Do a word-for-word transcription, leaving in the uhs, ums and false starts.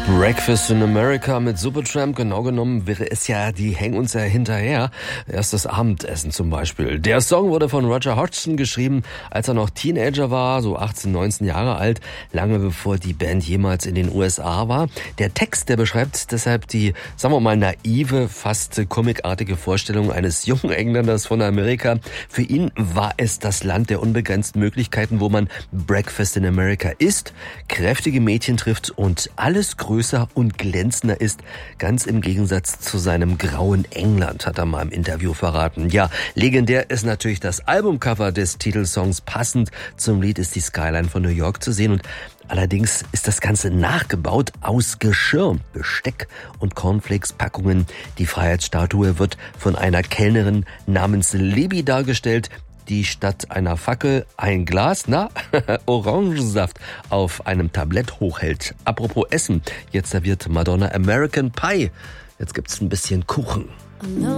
Breakfast in America mit Supertramp, genau genommen wäre es ja, die hängen uns ja hinterher. Erstes Abendessen zum Beispiel. Der Song wurde von Roger Hodgson geschrieben, als er noch Teenager war, so achtzehn, neunzehn Jahre alt, lange bevor die Band jemals in den U S A war. Der Text, der beschreibt deshalb die, sagen wir mal, naive, fast comicartige Vorstellung eines jungen Engländers von Amerika. Für ihn war es das Land der unbegrenzten Möglichkeiten, wo man Breakfast in America isst, kräftige Mädchen trifft und alles größer und glänzender ist, ganz im Gegensatz zu seinem grauen England, hat er mal im Interview verraten. Ja, legendär ist natürlich das Albumcover des Titelsongs. Passend zum Lied ist die Skyline von New York zu sehen und allerdings ist das Ganze nachgebaut aus Geschirr, Besteck und Cornflakes-Packungen. Die Freiheitsstatue wird von einer Kellnerin namens Libby dargestellt, die statt einer Fackel ein Glas, na, Orangensaft auf einem Tablett hochhält. Apropos Essen, jetzt serviert Madonna American Pie. Jetzt gibt's ein bisschen Kuchen.